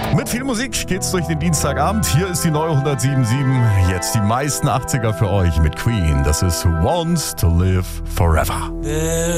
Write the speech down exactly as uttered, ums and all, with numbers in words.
Mit viel Musik geht's durch den Dienstagabend. Hier ist die neue hundertsieben Komma sieben. Jetzt die meisten achtziger für euch mit Queen. Das ist Who Wants to Live Forever.